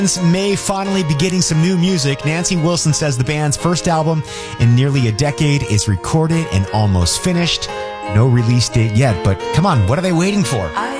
may finally be getting some new music. Nancy Wilson says the band's first album in nearly a decade is recorded and almost finished. No release date yet, but come on, what are they waiting for?